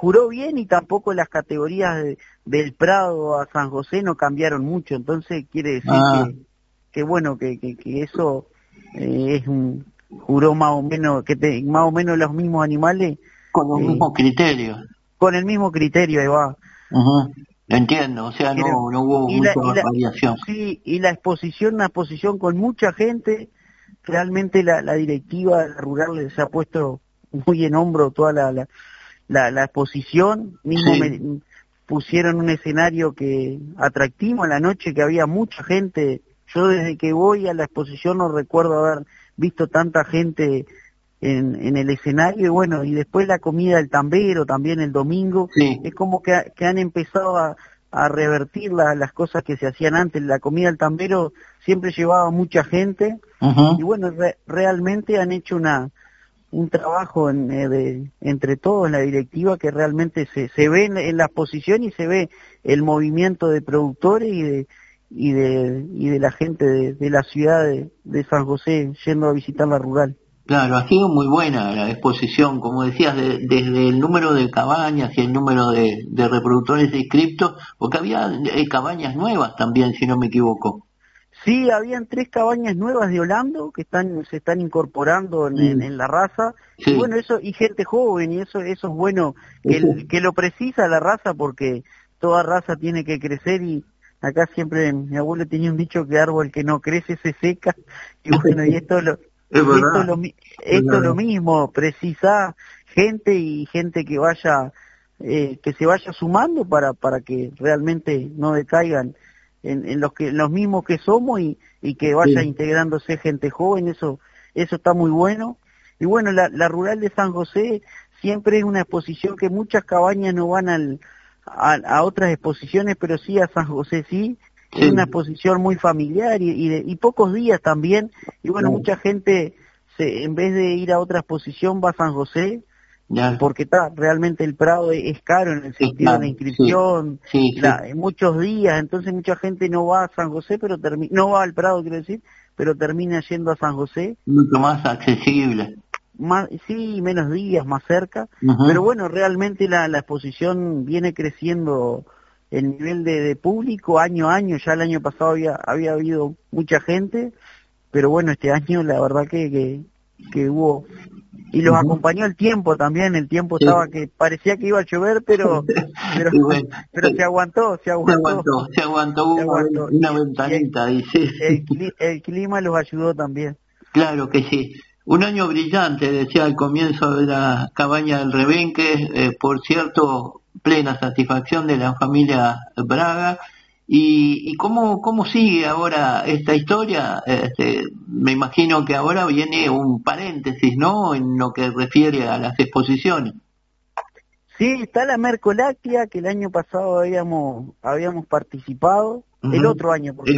juró bien y tampoco las categorías del Prado a San José no cambiaron mucho, entonces quiere decir que bueno, que eso es un juró más o menos, más o menos los mismos animales. Con los mismos criterios. Con el mismo criterio, ahí va. Entiendo, o sea, no hubo mucha variación. Sí, y la exposición, una exposición con mucha gente, realmente la directiva rural se ha puesto muy en hombro toda la exposición, mismo pusieron un escenario que atractivo en la noche, que había mucha gente. Yo desde que voy a la exposición no recuerdo haber visto tanta gente en el escenario, y bueno, y después la comida del tambero también el domingo, es como que han empezado a revertir las cosas que se hacían antes. La comida del tambero siempre llevaba mucha gente, y bueno, realmente han hecho un trabajo entre todos en la directiva, que realmente se ve en la exposición, y se ve el movimiento de productores y de la gente de la ciudad de San José yendo a visitar la rural. Claro, ha sido muy buena la exposición, como decías, desde el número de cabañas y el número de reproductores inscriptos, porque había cabañas nuevas también, si no me equivoco. Sí, habían 3 cabañas nuevas de Holando que se están incorporando en la raza, y bueno, eso, y gente joven, y eso es bueno, que lo precisa la raza, porque toda raza tiene que crecer, y acá siempre mi abuelo tenía un dicho que árbol que no crece se seca, y bueno, y esto es lo mismo, precisa gente, y gente que vaya, que se vaya sumando para que realmente no decaigan en los mismos que somos, y que vaya integrándose gente joven. Eso está muy bueno. Y bueno, la rural de San José siempre es una exposición que muchas cabañas no van a otras exposiciones, pero sí a San José sí. Es una exposición muy familiar y pocos días también, y bueno, mucha gente en vez de ir a otra exposición va a San José, porque realmente el Prado es caro en el sentido de la inscripción, muchos días, entonces mucha gente no va a San José, pero no va al Prado, quiero decir, pero termina yendo a San José. Mucho más accesible. Menos días, más cerca, pero bueno, realmente la exposición viene creciendo el nivel de público año a año. Ya el año pasado había habido mucha gente, pero bueno, este año la verdad que hubo, y los acompañó el tiempo también. El tiempo estaba que parecía que iba a llover, pero bueno, pero se aguantó una ventanita, y el clima los ayudó también. Claro que sí. Un año brillante, decía al comienzo de la cabaña del Rebenque, por cierto, plena satisfacción de la familia Braga. ¿Y cómo sigue ahora esta historia? Me imagino que ahora viene un paréntesis, ¿no?, en lo que refiere a las exposiciones. Sí, está la Mercoláctea, que el año pasado habíamos participado, el otro año, porque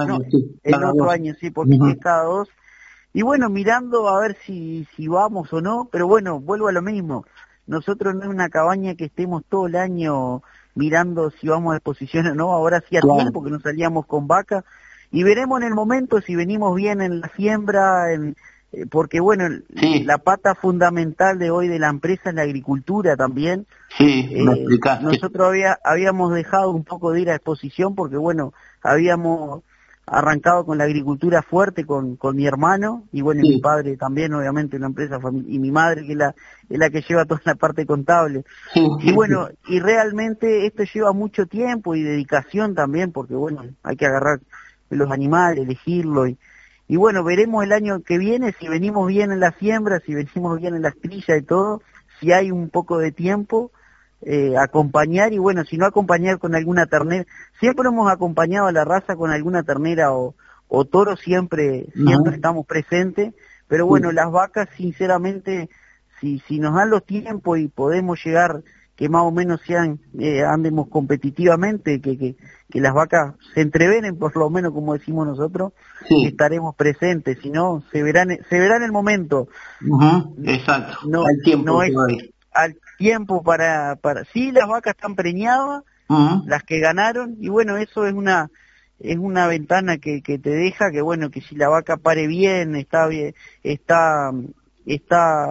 es cada 2. Y bueno, mirando a ver si vamos o no, pero bueno, vuelvo a lo mismo. Nosotros no es una cabaña que estemos todo el año mirando si vamos a exposición o no. Ahora hacía tiempo que no salíamos con vaca, y veremos en el momento si venimos bien en la siembra, porque bueno, la pata fundamental de hoy de la empresa es la agricultura también. Me explicaste. Nosotros habíamos dejado un poco de ir a exposición porque bueno, habíamos arrancado con la agricultura fuerte con mi hermano, y bueno, y mi padre también, obviamente, una empresa y mi madre, que es la que lleva toda la parte contable. Y bueno, y realmente esto lleva mucho tiempo y dedicación también, porque bueno, hay que agarrar los animales, elegirlo, y bueno, veremos el año que viene si venimos bien en la siembra, si venimos bien en las trillas y todo, si hay un poco de tiempo, acompañar, y bueno, si no, acompañar con alguna ternera. Siempre hemos acompañado a la raza con alguna ternera o toro, siempre estamos presentes, pero bueno, las vacas, sinceramente, si nos dan los tiempos y podemos llegar, que más o menos andemos competitivamente, que las vacas se entrevenen, por lo menos, como decimos nosotros, estaremos presentes. Si no, se verá en el momento. Exacto. Al tiempo para sí, las vacas están preñadas, las que ganaron, y bueno, eso es una ventana que te deja, que bueno, que si la vaca pare bien, está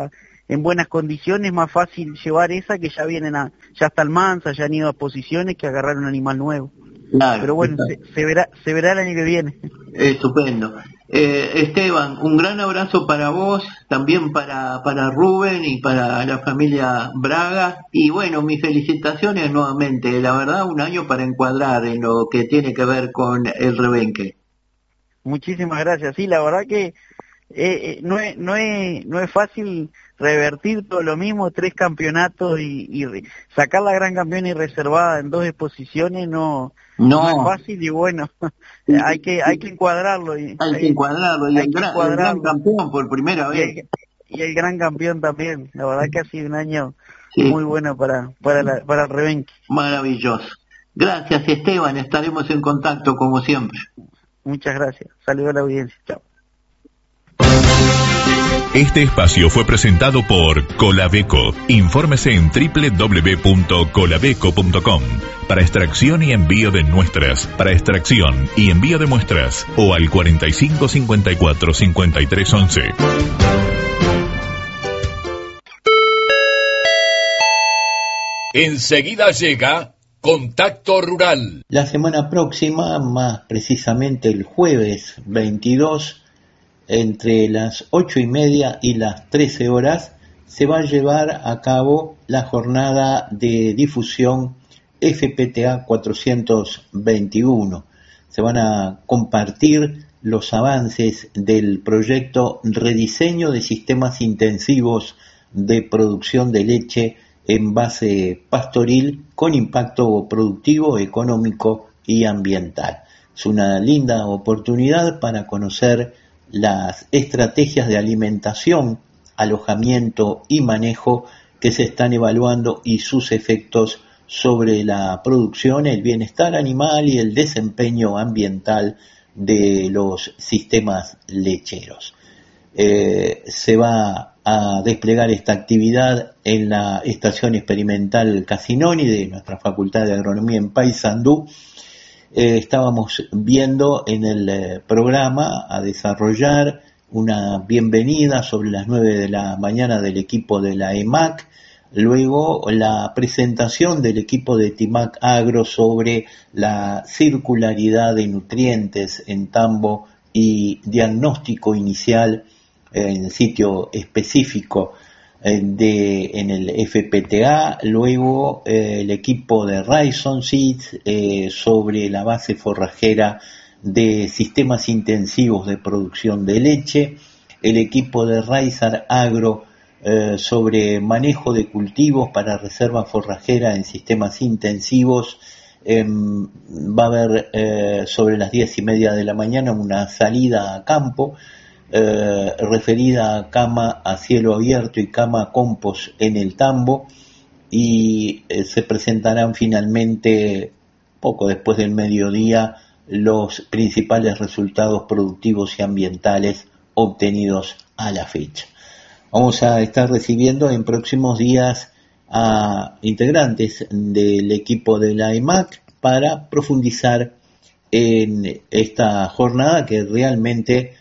en buenas condiciones, es más fácil llevar esa que ya ya están mansas, ya han ido a posiciones que agarrar un animal nuevo. Claro, pero bueno, se verá el año que viene. Estupendo. Esteban, un gran abrazo para vos, también para Rubén y para la familia Braga, y bueno, mis felicitaciones nuevamente, la verdad un año para encuadrar en lo que tiene que ver con el rebenque. Muchísimas gracias, sí, la verdad que no es fácil revertir todo lo mismo, 3 campeonatos y sacar la gran campeona y reservada en 2 exposiciones no es fácil, y bueno, hay que encuadrarlo. Hay que encuadrarlo, y el gran campeón por primera vez. Y el gran campeón también, la verdad que ha sido un año muy bueno para el rebenque. Maravilloso. Gracias, Esteban, estaremos en contacto como siempre. Muchas gracias, saludos a la audiencia, chao. Este espacio fue presentado por Colabeco. Infórmese en www.colabeco.com. Para extracción y envío de muestras, o al 45 54 53 11. Enseguida llega Contacto Rural. La semana próxima, más precisamente el jueves 22, entre las 8:30 y las 13 horas, se va a llevar a cabo la jornada de difusión FPTA 421. Se van a compartir los avances del proyecto Rediseño de Sistemas Intensivos de Producción de Leche en Base Pastoril con impacto productivo, económico y ambiental. Es una linda oportunidad para conocer las estrategias de alimentación, alojamiento y manejo que se están evaluando y sus efectos sobre la producción, el bienestar animal y el desempeño ambiental de los sistemas lecheros. Se va a desplegar esta actividad en la Estación Experimental Casinoni de nuestra Facultad de Agronomía en Paysandú. Estábamos viendo en el programa a desarrollar una bienvenida sobre las 9 de la mañana del equipo de la EMAC, luego la presentación del equipo de Timac Agro sobre la circularidad de nutrientes en tambo y diagnóstico inicial en el sitio específico en el FPTA, luego el equipo de Rhizome Seeds sobre la base forrajera de sistemas intensivos de producción de leche, el equipo de Raizar Agro sobre manejo de cultivos para reserva forrajera en sistemas intensivos. Va a haber sobre las 10:30 de la mañana una salida a campo referida a cama a cielo abierto y cama a compost en el tambo, y se presentarán finalmente poco después del mediodía los principales resultados productivos y ambientales obtenidos a la fecha. Vamos a estar recibiendo en próximos días a integrantes del equipo de la EMAC para profundizar en esta jornada que realmente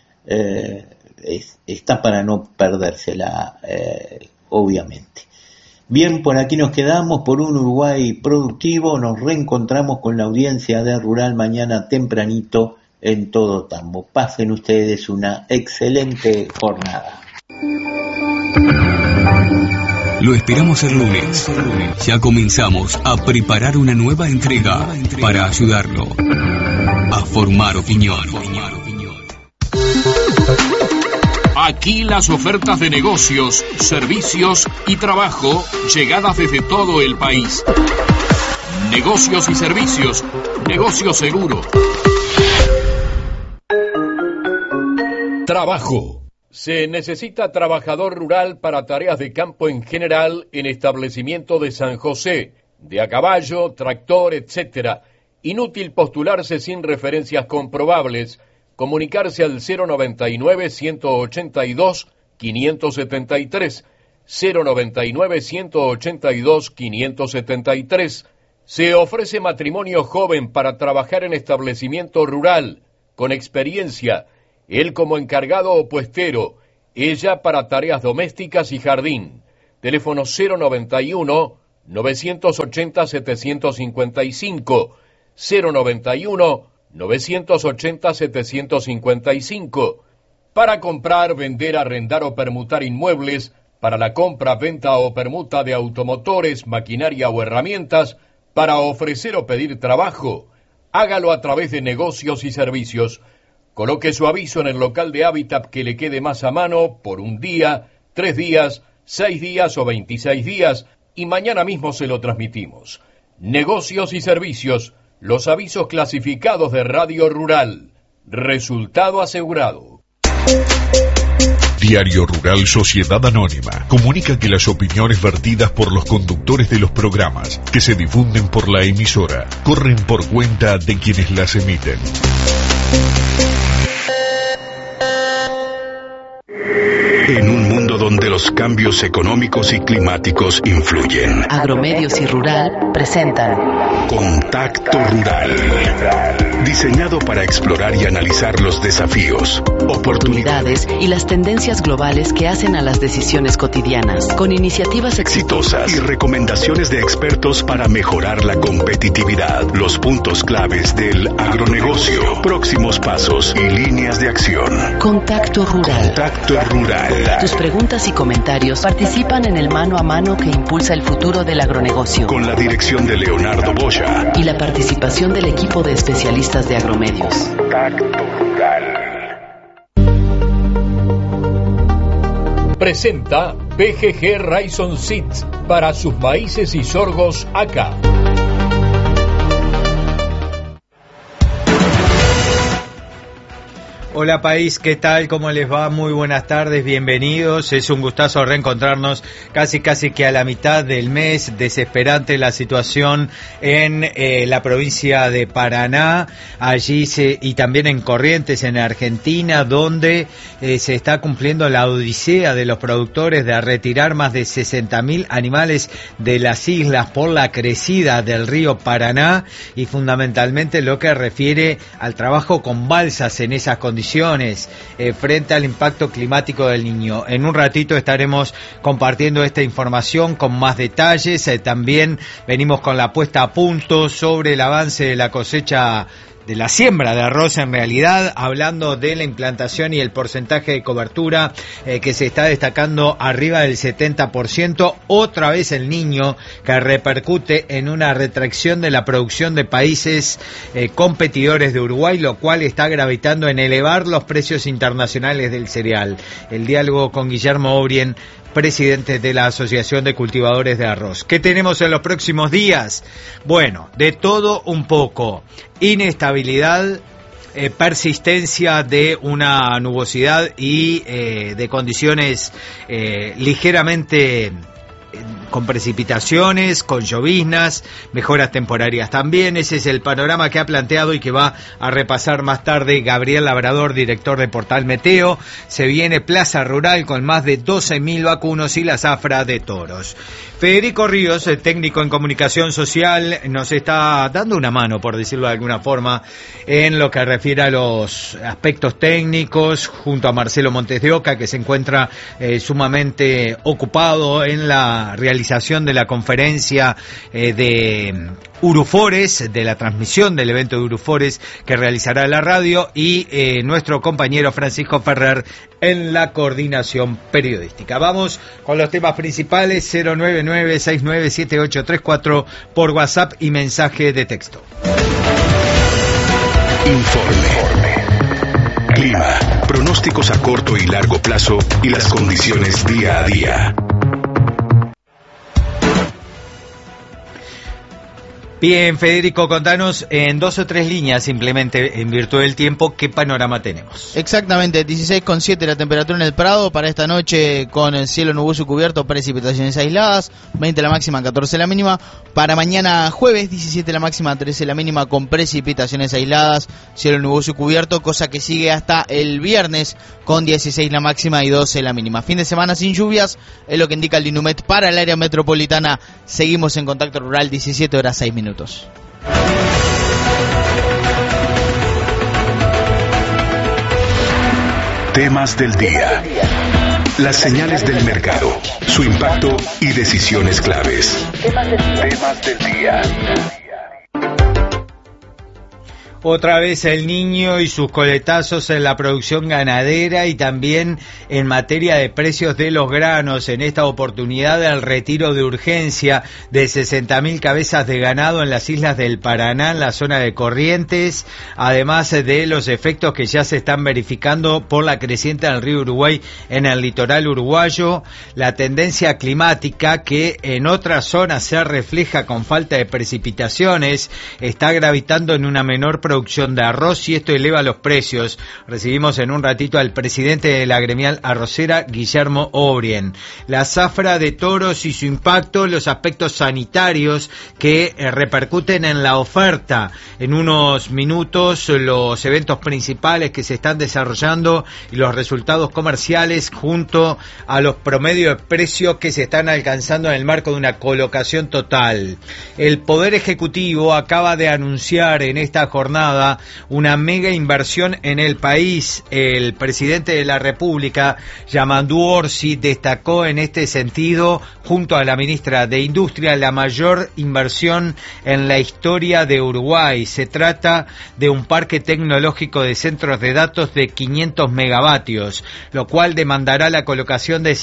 está para no perdérsela, obviamente. Bien, por aquí nos quedamos por un Uruguay productivo. Nos reencontramos con la audiencia de Rural mañana tempranito en todo tambo. Pasen ustedes una excelente jornada. Lo esperamos el lunes. Ya comenzamos a preparar una nueva entrega para ayudarlo a formar opinión. Aquí las ofertas de negocios, servicios y trabajo llegadas desde todo el país. Negocios y servicios, negocio seguro. Trabajo. Se necesita trabajador rural para tareas de campo en general en establecimiento de San José, de a caballo, tractor, etc. Inútil postularse sin referencias comprobables. Comunicarse al 099-182-573, 099-182-573. Se ofrece matrimonio joven para trabajar en establecimiento rural, con experiencia, él como encargado o puestero, ella para tareas domésticas y jardín. teléfono 091-980-755, 091-980-755, para comprar, vender, arrendar o permutar inmuebles, para la compra, venta o permuta de automotores, maquinaria o herramientas, para ofrecer o pedir trabajo. Hágalo a través de Negocios y Servicios. Coloque su aviso en el local de Hábitat que le quede más a mano por 1 día, 3 días, 6 días o 26 días y mañana mismo se lo transmitimos. Negocios y Servicios, los avisos clasificados de Radio Rural. Resultado asegurado. Diario Rural Sociedad Anónima comunica que las opiniones vertidas por los conductores de los programas que se difunden por la emisora corren por cuenta de quienes las emiten. En un mundo donde los cambios económicos y climáticos influyen, Agromedios y Rural presentan Contacto Rural, diseñado para explorar y analizar los desafíos, oportunidades y las tendencias globales que hacen a las decisiones cotidianas, con iniciativas exitosas y recomendaciones de expertos para mejorar la competitividad, los puntos claves del agronegocio, próximos pasos y líneas de acción. Contacto Rural. Contacto Rural. Tus preguntas y comentarios participan en el mano a mano que impulsa el futuro del agronegocio. Con la dirección de Leonardo Boya y la participación del equipo de especialistas de Agromedios. Contacto Rural. Presenta BGG Raison Seeds para sus maíces y sorgos acá. Hola país, ¿qué tal? ¿Cómo les va? Muy buenas tardes, bienvenidos. Es un gustazo reencontrarnos casi que a la mitad del mes. Desesperante la situación en la provincia de Paraná, allí y también en Corrientes, en Argentina, donde se está cumpliendo la odisea de los productores de retirar más de 60.000 animales de las islas por la crecida del río Paraná y fundamentalmente lo que refiere al trabajo con balsas en esas condiciones. Frente al impacto climático del Niño. En un ratito estaremos compartiendo esta información con más detalles. También venimos con la puesta a punto sobre el avance de la cosecha, de la siembra de arroz en realidad, hablando de la implantación y el porcentaje de cobertura que se está destacando arriba del 70%, otra vez el Niño que repercute en una retracción de la producción de países competidores de Uruguay, lo cual está gravitando en elevar los precios internacionales del cereal. El diálogo con Guillermo Obrien, presidente de la Asociación de Cultivadores de Arroz. ¿Qué tenemos en los próximos días? Bueno, de todo un poco. Inestabilidad, persistencia de una nubosidad y de condiciones ligeramente con precipitaciones, con lloviznas, mejoras temporarias también. Ese es el panorama que ha planteado y que va a repasar más tarde Gabriel Labrador, director de Portal Meteo. Se viene Plaza Rural con más de 12.000 vacunos y la zafra de toros. Federico Ríos, el técnico en comunicación social, nos está dando una mano, por decirlo de alguna forma, en lo que refiere a los aspectos técnicos, junto a Marcelo Montes de Oca, que se encuentra sumamente ocupado en la realización de la conferencia de Urufores, de la transmisión del evento de Urufores que realizará la radio, y nuestro compañero Francisco Ferrer en la coordinación periodística. Vamos con los temas principales. 099-697834 por WhatsApp y mensaje de texto. Informe. Clima, pronósticos a corto y largo plazo y las condiciones día a día. Bien, Federico, contanos en 2 o 3 líneas, simplemente en virtud del tiempo, ¿qué panorama tenemos? Exactamente, 16,7 la temperatura en el Prado para esta noche, con el cielo nuboso y cubierto, precipitaciones aisladas, 20 la máxima, 14 la mínima. Para mañana jueves, 17 la máxima, 13 la mínima, con precipitaciones aisladas, cielo nuboso y cubierto, cosa que sigue hasta el viernes, con 16 la máxima y 12 la mínima. Fin de semana sin lluvias, es lo que indica el Dinumet para el área metropolitana. Seguimos en Contacto Rural, 17 horas 6 minutos. Temas del día. Las señales del mercado, su impacto y decisiones claves. Temas del día. Otra vez el niño y sus coletazos en la producción ganadera y también en materia de precios de los granos. En esta oportunidad el retiro de urgencia de 60.000 cabezas de ganado en las islas del Paraná, en la zona de Corrientes, además de los efectos que ya se están verificando por la creciente del río Uruguay en el litoral uruguayo, la tendencia climática que en otras zonas se refleja con falta de precipitaciones, está gravitando en una menor producción de arroz y esto eleva los precios. Recibimos en un ratito al presidente de la gremial arrocera, Guillermo Obrien. La zafra de toros y su impacto, los aspectos sanitarios que repercuten en la oferta. En unos minutos los eventos principales que se están desarrollando y los resultados comerciales junto a los promedios de precios que se están alcanzando en el marco de una colocación total. El Poder Ejecutivo acaba de anunciar en esta jornada una mega inversión en el país. El presidente de la República, Yamandu Orsi, destacó en este sentido, junto a la ministra de Industria, la mayor inversión en la historia de Uruguay. Se trata de un parque tecnológico de centros de datos de 500 megavatios, lo cual demandará la colocación de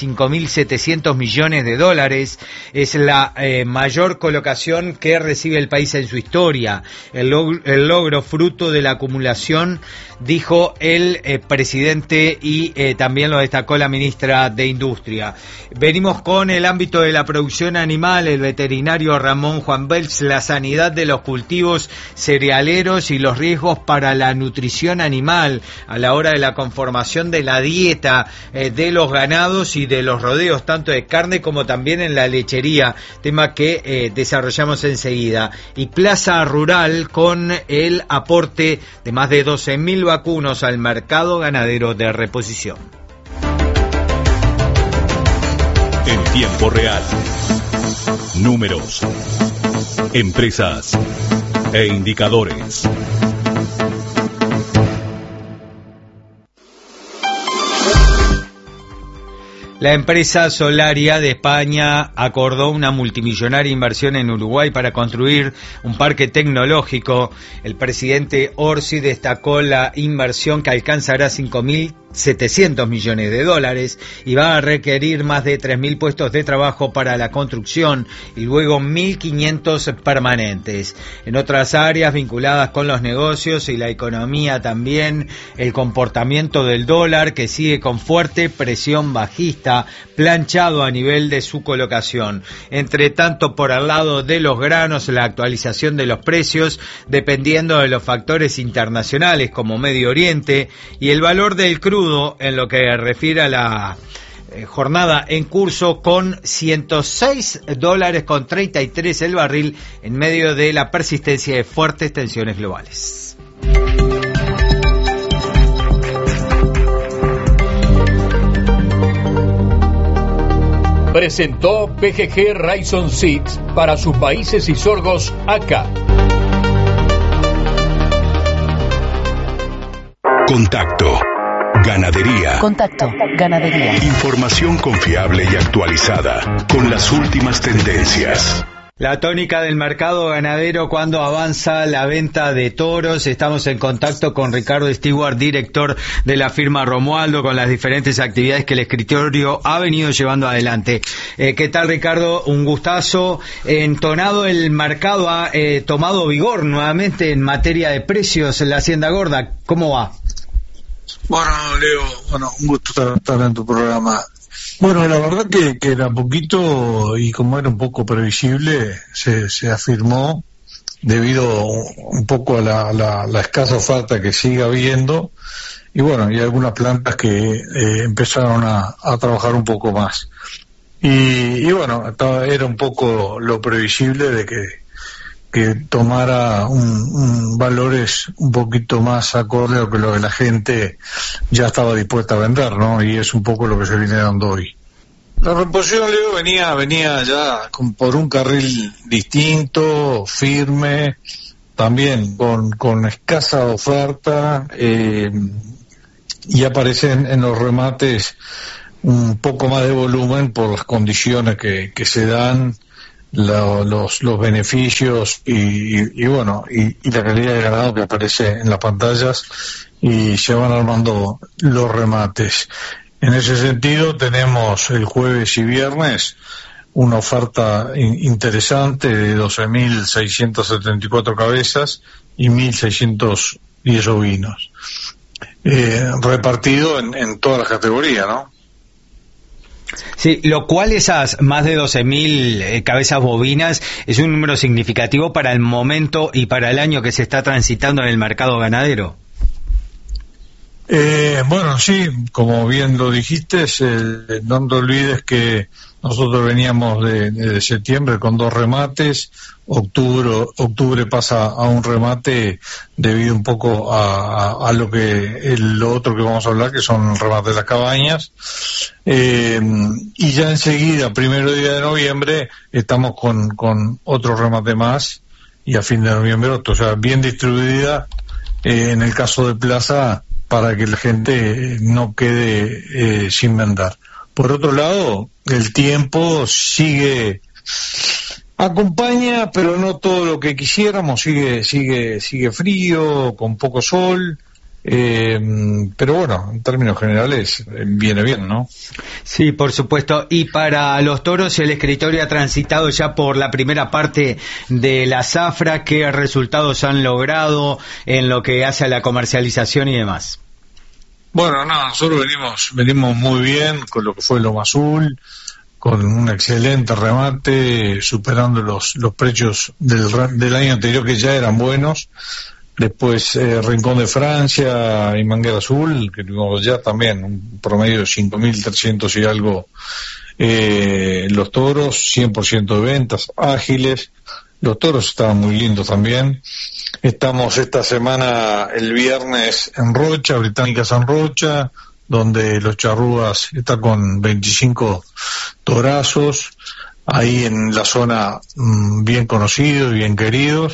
5.700 millones de dólares. Es la mayor colocación que recibe el país en su historia. El logro fruto de la acumulación, dijo el presidente y también lo destacó la ministra de Industria. Venimos con el ámbito de la producción animal, el veterinario Ramón Juan Belz, la sanidad de los cultivos cerealeros y los riesgos para la nutrición animal a la hora de la conformación de la dieta de los ganados y de los rodeos, tanto de carne como también en la lechería, tema que desarrollamos enseguida. Y Plaza Rural con el aporte de más de 12.000 vacunos al mercado ganadero de reposición. En tiempo real. Números, empresas e indicadores. La empresa Solaria de España acordó una multimillonaria inversión en Uruguay para construir un parque tecnológico. El presidente Orsi destacó la inversión que alcanzará 5.700 millones de dólares y va a requerir más de 3.000 puestos de trabajo para la construcción y luego 1.500 permanentes. En otras áreas vinculadas con los negocios y la economía también, el comportamiento del dólar que sigue con fuerte presión bajista, planchado a nivel de su colocación. Entre tanto, por el lado de los granos, la actualización de los precios dependiendo de los factores internacionales como Medio Oriente y el valor del crudo en lo que refiere a la jornada en curso con $106.33 el barril en medio de la persistencia de fuertes tensiones globales. Presentó PGG Raison Seeds para sus maíces y sorgos ACA. Contacto. Ganadería. Contacto. Ganadería. Información confiable y actualizada con las últimas tendencias. La tónica del mercado ganadero cuando avanza la venta de toros. Estamos en contacto con Ricardo Stewart, director de la firma Romualdo, con las diferentes actividades que el escritorio ha venido llevando adelante. ¿Qué tal, Ricardo? Un gustazo. Entonado el mercado ha tomado vigor nuevamente en materia de precios en la Hacienda Gorda. ¿Cómo va? Bueno, Leo, un gusto estar en tu programa. Bueno, la verdad que era poquito y como era un poco previsible, se afirmó debido un poco a la escasa oferta que sigue habiendo y bueno, y algunas plantas que empezaron a trabajar un poco más. Y bueno, era un poco lo previsible de que tomara un valores un poquito más acorde a lo que la gente ya estaba dispuesta a vender, ¿no? Y es un poco lo que se viene dando hoy. La reposición, Leo, venía ya por un carril distinto, firme, también con escasa oferta, y aparecen en los remates un poco más de volumen por las condiciones que se dan, los beneficios y bueno, y la calidad de ganado que aparece en las pantallas, y se van armando los remates. En ese sentido tenemos el jueves y viernes una oferta interesante de 12.674 cabezas y 1.610 ovinos, repartido en todas las categorías, ¿no? Sí, lo cual esas más de 12.000 cabezas bovinas es un número significativo para el momento y para el año que se está transitando en el mercado ganadero. Bueno, sí, como bien lo dijiste, no te olvides que nosotros veníamos de septiembre con 2 remates, octubre pasa a un remate debido un poco a lo otro que vamos a hablar, que son remates de las cabañas, y ya enseguida, primero día de noviembre, estamos con otro remate más, y a fin de noviembre otro, o sea, bien distribuida en el caso de Plaza, para que la gente no quede sin vender. Por otro lado, el tiempo acompaña, pero no todo lo que quisiéramos, sigue frío, con poco sol, pero bueno, en términos generales viene bien, ¿no? Sí, por supuesto. Y para los toros, el escritorio ha transitado ya por la primera parte de la zafra. ¿Qué resultados han logrado en lo que hace a la comercialización y demás? Bueno, nosotros venimos muy bien con lo que fue Loma Azul, con un excelente remate, superando los precios del año anterior, que ya eran buenos. Después Rincón de Francia y Manguera Azul, que tuvimos ya también un promedio de 5.300 y algo los toros, 100% de ventas, ágiles. Los toros estaban muy lindos también. Estamos esta semana, el viernes, en Rocha, Británica San Rocha, donde los charrúas está con 25 torazos, ahí en la zona bien conocidos y bien queridos.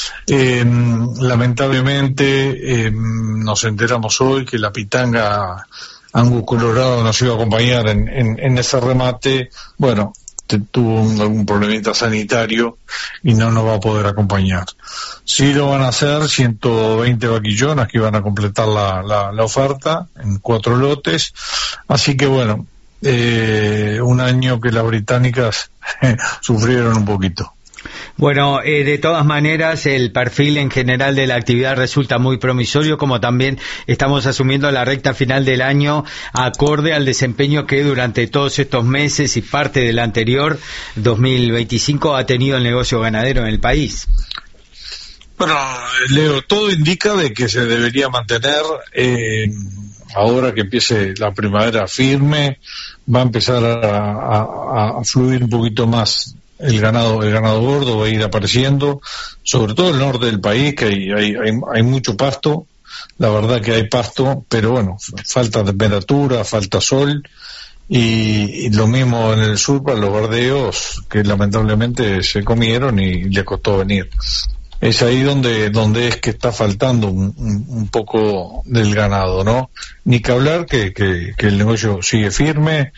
Lamentablemente nos enteramos hoy que la pitanga Angus Colorado nos iba a acompañar en ese remate. Bueno, tuvo algún problemita sanitario y no nos va a poder acompañar. Sí lo van a hacer 120 vaquillonas que van a completar la oferta en 4 lotes, así que bueno, un año que las británicas sufrieron un poquito. Bueno, de todas maneras, el perfil en general de la actividad resulta muy promisorio, como también estamos asumiendo la recta final del año acorde al desempeño que durante todos estos meses y parte del anterior 2025 ha tenido el negocio ganadero en el país. Bueno, Leo, todo indica de que se debería mantener, ahora que empiece la primavera firme, va a empezar a fluir un poquito más el ganado gordo, va a ir apareciendo, sobre todo el norte del país, que hay mucho pasto. La verdad que hay pasto, pero bueno, falta temperatura, falta sol, y lo mismo en el sur para los verdeos, que lamentablemente se comieron y les costó venir. Es ahí donde es que está faltando un poco del ganado, ¿no? Ni que hablar que el negocio sigue firme,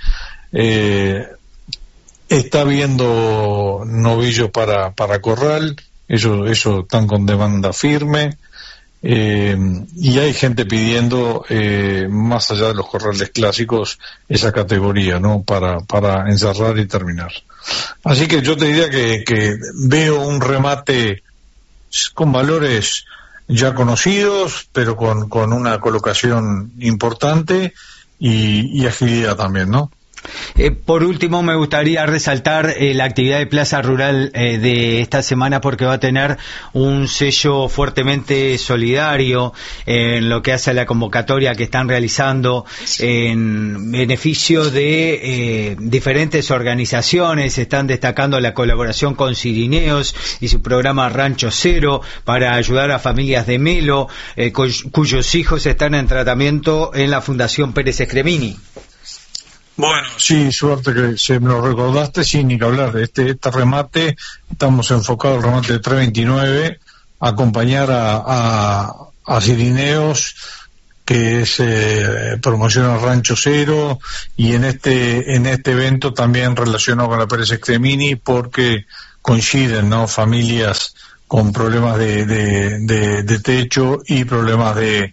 está habiendo novillos para corral, eso están con demanda firme, y hay gente pidiendo, más allá de los corrales clásicos, esa categoría, ¿no? Para encerrar y terminar. Así que yo te diría que veo un remate con valores ya conocidos, pero con una colocación importante y agilidad también, ¿no? Por último, me gustaría resaltar la actividad de Plaza Rural de esta semana, porque va a tener un sello fuertemente solidario en lo que hace a la convocatoria que están realizando en beneficio de diferentes organizaciones. Están destacando la colaboración con Cirineos y su programa Rancho Cero para ayudar a familias de Melo cuyos hijos están en tratamiento en la Fundación Pérez Escremini. Bueno, sí, suerte que se me lo recordaste, sí, ni que hablar. Este remate, estamos enfocados, el remate de 329, a acompañar a Cirineos que es Promoción Rancho Cero, y en este evento también relacionado con la Pérez Extremini, porque coinciden, ¿no?, familias con problemas de techo y problemas de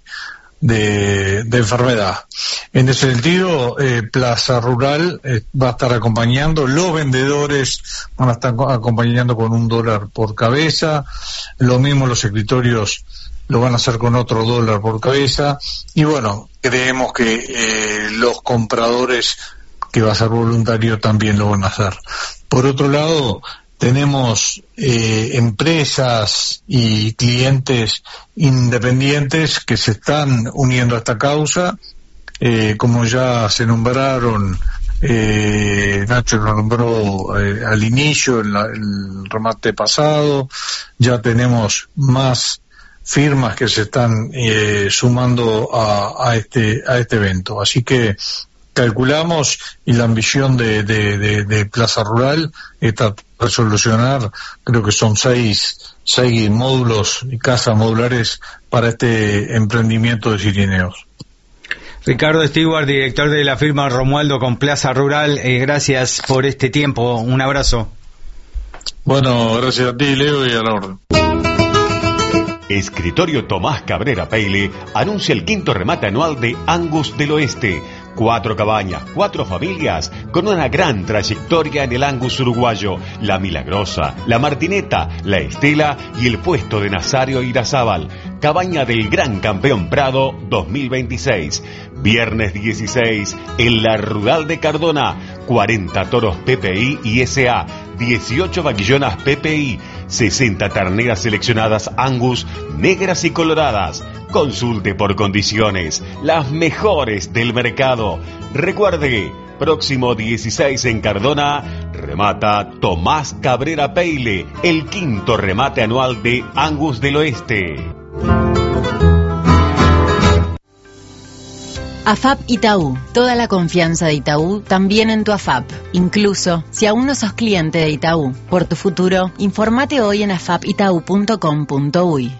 enfermedad. En ese sentido, Plaza Rural va a estar acompañando, los vendedores van a estar acompañando con $1 por cabeza, lo mismo los escritorios lo van a hacer con otro $1 por cabeza, y bueno, creemos que los compradores, que va a ser voluntario, también lo van a hacer. Por otro lado, tenemos empresas y clientes independientes que se están uniendo a esta causa, como ya se nombraron, Nacho lo nombró al inicio, el remate pasado, ya tenemos más firmas que se están sumando a este evento, así que calculamos, y la ambición de Plaza Rural está resolucionar, creo que son 6 módulos y casas modulares para este emprendimiento de Cirineos. Ricardo Stewart, director de la firma Romualdo con Plaza Rural, gracias por este tiempo, un abrazo. Bueno, gracias a ti, Leo, y a la orden. Escritorio Tomás Cabrera Peile anuncia el 5º remate anual de Angus del Oeste. 4 cabañas, 4 familias con una gran trayectoria en el Angus uruguayo: La Milagrosa, La Martineta, La Estela y el puesto de Nazario Irazábal. Cabaña del Gran Campeón Prado 2026. Viernes 16 en la Rural de Cardona. 40 toros PPI y SA, 18 vaquillonas PPI, 60 terneras seleccionadas Angus, negras y coloradas. Consulte por condiciones, las mejores del mercado. Recuerde, próximo 16 en Cardona, remata Tomás Cabrera Peile, el 5º remate anual de Angus del Oeste. AFAP Itaú. Toda la confianza de Itaú también en tu AFAP. Incluso si aún no sos cliente de Itaú. Por tu futuro, informate hoy en afapitau.com.uy.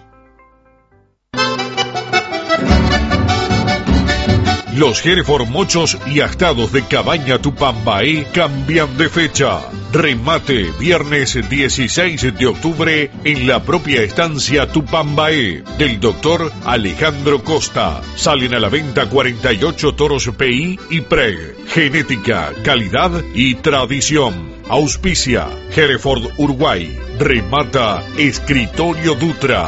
Los Hereford Mochos y Astados de Cabaña Tupambaé cambian de fecha. Remate viernes 16 de octubre en la propia estancia Tupambaé del doctor Alejandro Costa. Salen a la venta 48 toros PI y PREG. Genética, calidad y tradición. Auspicia Hereford Uruguay. Remata Escritorio Dutra.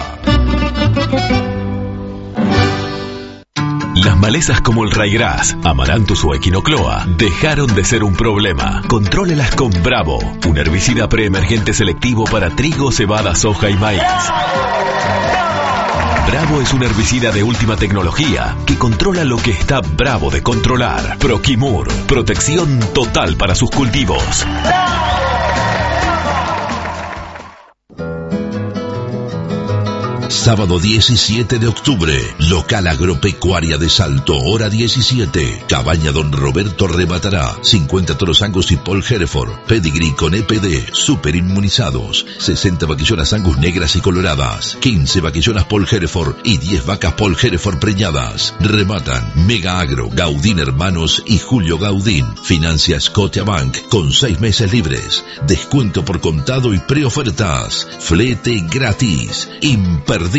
Las malezas como el raigras, amaranthus o equinocloa dejaron de ser un problema. Contrólelas con Bravo, un herbicida preemergente selectivo para trigo, cebada, soja y maíz. Bravo es un herbicida de última tecnología que controla lo que está bravo de controlar. Proquimur, protección total para sus cultivos. Sábado 17 de octubre, local agropecuaria de Salto, hora 17. Cabaña Don Roberto rematará 50 toros Angus y Paul Hereford, pedigree con EPD, super inmunizados, 60 vaquillonas Angus negras y coloradas, 15 vaquillonas Paul Hereford y 10 vacas Paul Hereford preñadas. Rematan Mega Agro, Gaudín Hermanos y Julio Gaudín. Financia Scotiabank con 6 meses libres. Descuento por contado y preofertas. Flete gratis. Imperdible.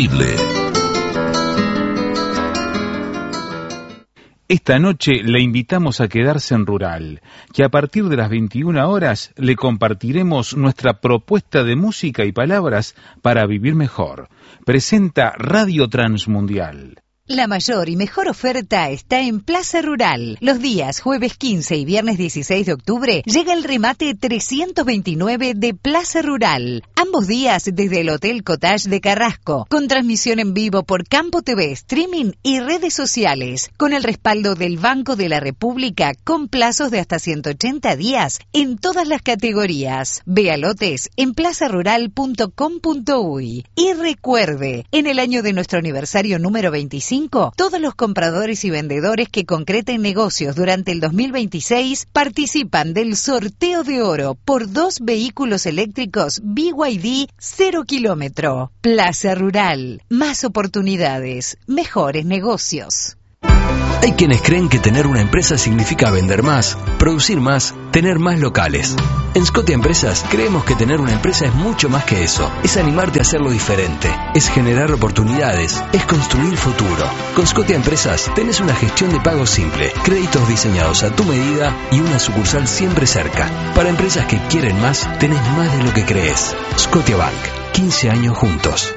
Esta noche le invitamos a quedarse en Rural, que a partir de las 21 horas le compartiremos nuestra propuesta de música y palabras para vivir mejor. Presenta Radio Transmundial. La mayor y mejor oferta está en Plaza Rural. Los días jueves 15 y viernes 16 de octubre llega el remate 329 de Plaza Rural. Ambos días desde el Hotel Cottage de Carrasco, con transmisión en vivo por Campo TV, streaming y redes sociales, con el respaldo del Banco de la República, con plazos de hasta 180 días en todas las categorías. Vea lotes en plazarural.com.uy. Y recuerde, en el año de nuestro aniversario número 25, todos los compradores y vendedores que concreten negocios durante el 2026 participan del sorteo de oro por 2 vehículos eléctricos BYD 0 kilómetro. Plaza Rural, más oportunidades, mejores negocios. Hay quienes creen que tener una empresa significa vender más, producir más, tener más locales. En Scotia Empresas creemos que tener una empresa es mucho más que eso. Es animarte a hacerlo diferente, es generar oportunidades, es construir futuro. Con Scotia Empresas tenés una gestión de pago simple, créditos diseñados a tu medida y una sucursal siempre cerca. Para empresas que quieren más, tenés más de lo que crees. Scotia Bank, 15 años juntos.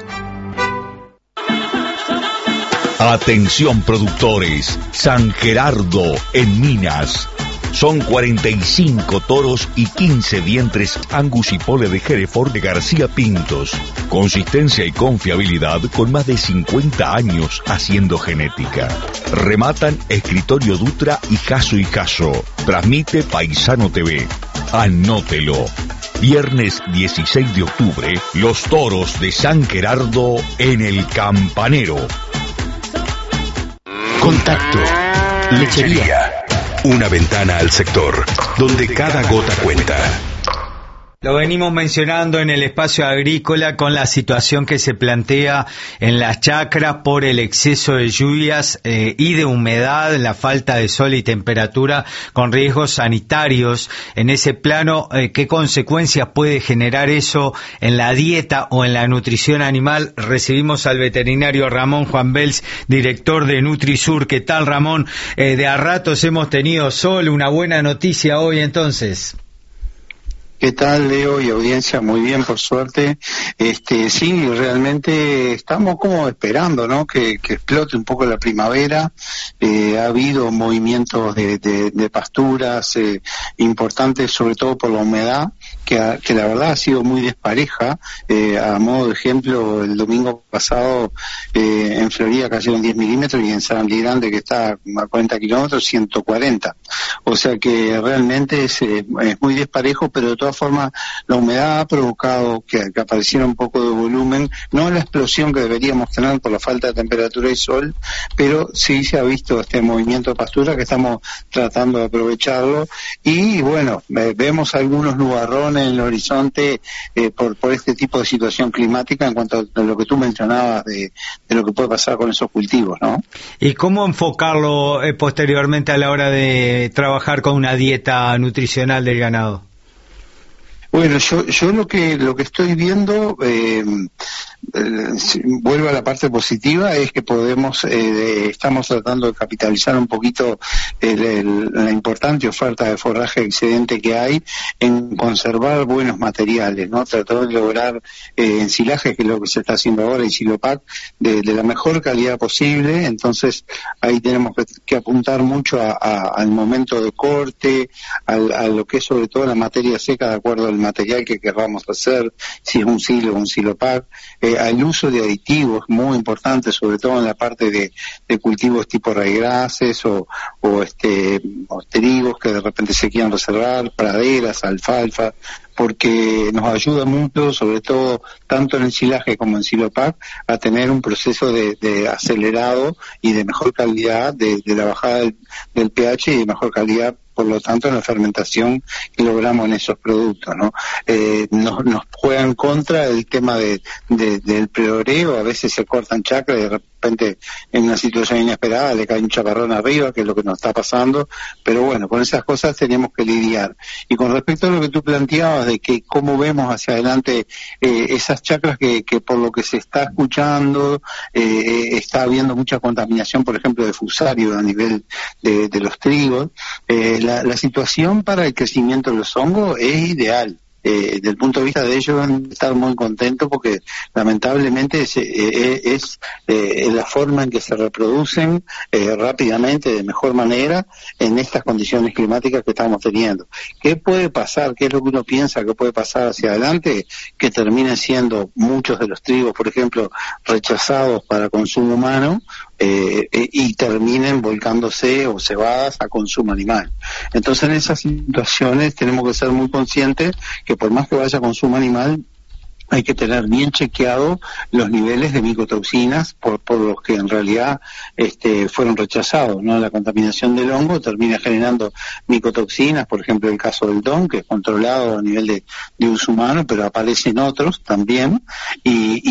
Atención productores, San Gerardo en Minas. Son 45 toros y 15 vientres Angus y Pole de Hereford de García Pintos. Consistencia y confiabilidad con más de 50 años haciendo genética. Rematan Escritorio Dutra y Jasso. Transmite Paisano TV. Anótelo. Viernes 16 de octubre, los toros de San Gerardo en el Campanero. Contacto. Lechería. Una ventana al sector, donde cada gota cuenta. Lo venimos mencionando en el espacio agrícola con la situación que se plantea en las chacras por el exceso de lluvias y de humedad, la falta de sol y temperatura con riesgos sanitarios. En ese plano, ¿qué consecuencias puede generar eso en la dieta o en la nutrición animal? Recibimos al veterinario Ramón Juan Bels, director de NutriSur. ¿Qué tal, Ramón? De a ratos hemos tenido sol, una buena noticia hoy entonces. ¿Qué tal, Leo y audiencia? Muy bien, por suerte. Sí, realmente estamos como esperando, ¿no? Que explote un poco la primavera. Ha habido movimientos de pasturas importantes, sobre todo por la humedad, que la verdad ha sido muy despareja. A modo de ejemplo, el domingo pasado en Florida cayeron 10 milímetros y en San Grande, que está a 40 kilómetros, 140. O sea que realmente es muy desparejo, pero de todas formas la humedad ha provocado que apareciera un poco de volumen, no la explosión que deberíamos tener por la falta de temperatura y sol, pero sí se ha visto este movimiento de pastura que estamos tratando de aprovecharlo. Y bueno, vemos algunos nubarrones en el horizonte por este tipo de situación climática en cuanto a lo que tú mencionabas de lo que puede pasar con esos cultivos, ¿no? ¿Y cómo enfocarlo posteriormente a la hora de trabajar con una dieta nutricional del ganado? Bueno, yo lo que estoy viendo, vuelvo a la parte positiva, es que estamos tratando de capitalizar un poquito la importante oferta de forraje excedente que hay en conservar buenos materiales, ¿no? Tratar de lograr ensilajes, que es lo que se está haciendo ahora, y Silopac, de la mejor calidad posible. Entonces ahí tenemos que apuntar mucho al momento de corte, a lo que es sobre todo la materia seca, de acuerdo al material que querramos hacer, si es un silo o un Silopac, al uso de aditivos muy importante, sobre todo en la parte de cultivos tipo raigrases o trigos que de repente se quieran reservar, praderas, alfalfa, porque nos ayuda mucho, sobre todo tanto en ensilaje como en Silopac, a tener un proceso de acelerado y de mejor calidad de la bajada del pH y de mejor calidad, por lo tanto, en la fermentación que logramos en esos productos, ¿no? Nos juega en contra el tema del predoreo. A veces se cortan chacras y de repente en una situación inesperada le cae un chaparrón arriba, que es lo que nos está pasando, pero bueno, con esas cosas tenemos que lidiar. Y con respecto a lo que tú planteabas de que cómo vemos hacia adelante esas chacras que por lo que se está escuchando está habiendo mucha contaminación, por ejemplo, de fusario a nivel de los trigos. La situación para el crecimiento de los hongos es ideal. Desde el punto de vista de ellos van a estar muy contentos porque lamentablemente es la forma en que se reproducen rápidamente, de mejor manera, en estas condiciones climáticas que estamos teniendo. ¿Qué puede pasar? ¿Qué es lo que uno piensa que puede pasar hacia adelante? Que terminen siendo muchos de los trigos, por ejemplo, rechazados para consumo humano, y terminen volcándose o cebadas a consumo animal. Entonces, en esas situaciones tenemos que ser muy conscientes que por más que vaya a consumo animal, hay que tener bien chequeado los niveles de micotoxinas por los que en realidad fueron rechazados, ¿no? La contaminación del hongo termina generando micotoxinas, por ejemplo el caso del DON, que es controlado a nivel de uso humano, pero aparecen otros también, y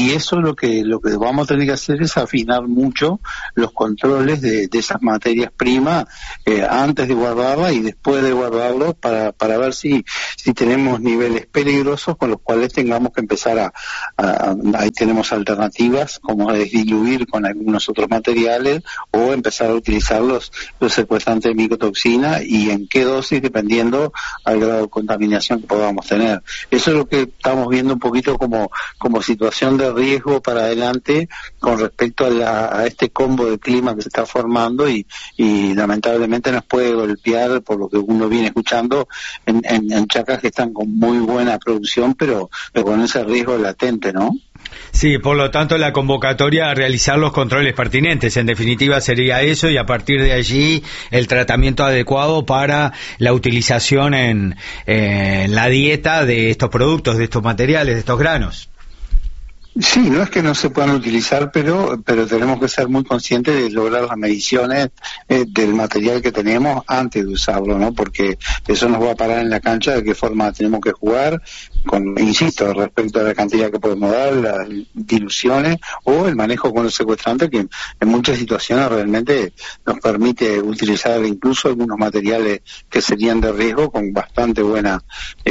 y eso lo que vamos a tener que hacer es afinar mucho los controles de esas materias primas antes de guardarlas y después de guardarlos para ver si tenemos niveles peligrosos con los cuales tengamos que empezar ahí tenemos alternativas como es diluir con algunos otros materiales o empezar a utilizar los secuestrantes de micotoxina y en qué dosis dependiendo al grado de contaminación que podamos tener. Eso es lo que estamos viendo un poquito como situación de riesgo para adelante con respecto a este combo de clima que se está formando y lamentablemente nos puede golpear por lo que uno viene escuchando en chacras que están con muy buena producción pero con ese riesgo latente, ¿no? Sí, por lo tanto la convocatoria a realizar los controles pertinentes, en definitiva sería eso y a partir de allí el tratamiento adecuado para la utilización en la dieta de estos productos, de estos materiales, de estos granos. Sí, no es que no se puedan utilizar, pero tenemos que ser muy conscientes de lograr las mediciones del material que tenemos antes de usarlo, ¿no? Porque eso nos va a parar en la cancha de qué forma tenemos que jugar, insisto, respecto a la cantidad que podemos dar, las diluciones o el manejo con el secuestrante, que en muchas situaciones realmente nos permite utilizar incluso algunos materiales que serían de riesgo con bastante buena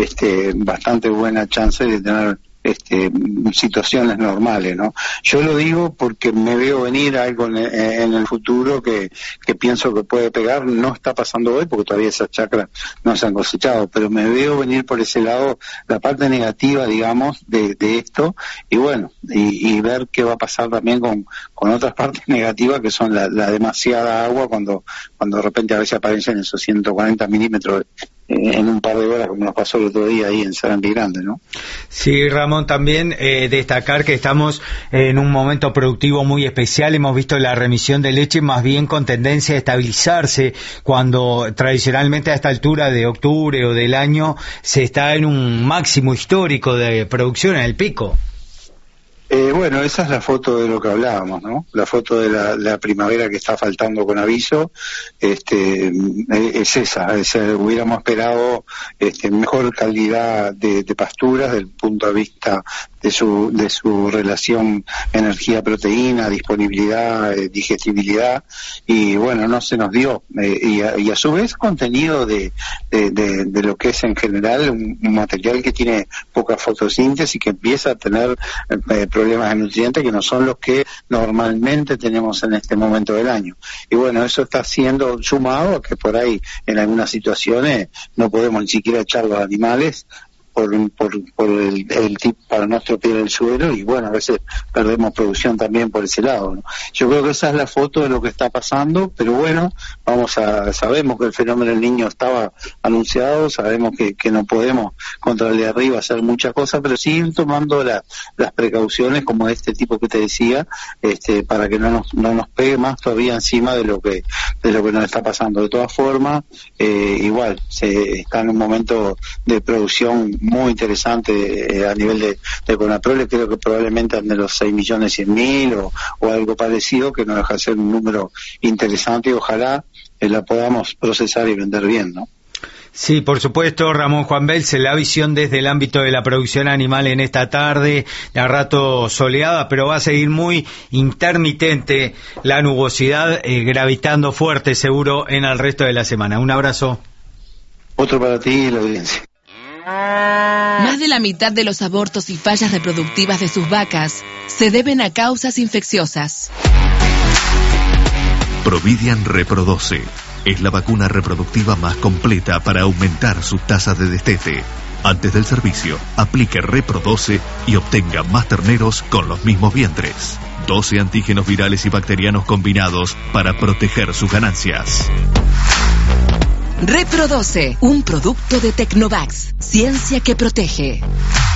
chance de tener situaciones normales, ¿no? Yo lo digo porque me veo venir algo en el futuro que pienso que puede pegar, no está pasando hoy porque todavía esas chacras no se han cosechado, pero me veo venir por ese lado la parte negativa, digamos, de esto y bueno, y ver qué va a pasar también con otras partes negativas que son la demasiada agua cuando de repente a veces aparecen esos 140 milímetros en un par de horas como nos pasó el otro día ahí en Sarandí Grande, ¿no? Sí, Ramón, también destacar que estamos en un momento productivo muy especial, hemos visto la remisión de leche más bien con tendencia a estabilizarse, cuando tradicionalmente a esta altura de octubre o del año se está en un máximo histórico de producción, en el pico. Bueno, esa es la foto de lo que hablábamos, ¿no? La foto de la primavera que está faltando con aviso, es esa, hubiéramos esperado mejor calidad de pasturas desde el punto de vista de su relación energía-proteína, disponibilidad, digestibilidad, y bueno, no se nos dio, y a su vez contenido de lo que es en general un material que tiene poca fotosíntesis y que empieza a tener problemas de nutrientes que no son los que normalmente tenemos en este momento del año. Y bueno, eso está siendo sumado a que por ahí en algunas situaciones no podemos ni siquiera echar los animales por el tipo para no estropear el suelo y bueno, a veces perdemos producción también por ese lado, ¿no? Yo creo que esa es la foto de lo que está pasando, pero bueno, sabemos que el fenómeno del Niño estaba anunciado, sabemos que no podemos contra el de arriba hacer muchas cosas, pero siguen tomando las precauciones como este tipo que te decía, para que no nos pegue más todavía encima de lo que nos está pasando. De todas formas, igual se está en un momento de producción muy interesante a nivel de Conaprole, creo que probablemente ande los 6.100.000 o algo parecido, que no deja de ser un número interesante y ojalá la podamos procesar y vender bien, ¿no? Sí, por supuesto, Ramón Juan Belce, la visión desde el ámbito de la producción animal en esta tarde, a rato soleada, pero va a seguir muy intermitente la nubosidad, gravitando fuerte seguro en el resto de la semana. Un abrazo. Otro para ti y la audiencia. Más de la mitad de los abortos y fallas reproductivas de sus vacas se deben a causas infecciosas. Providian Reprodoce es la vacuna reproductiva más completa para aumentar su tasa de destete. Antes del servicio, aplique Reprodoce y obtenga más terneros con los mismos vientres. 12 antígenos virales y bacterianos combinados para proteger sus ganancias. Reprodoce, un producto de Tecnovax, ciencia que protege.